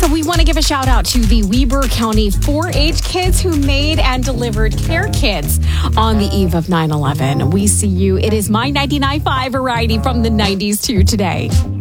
we want to give a shout out to the Weber County 4-H kids who made and delivered care kits on the eve of 9/11. We see you. It is My 99.5 Variety from the 90s to today.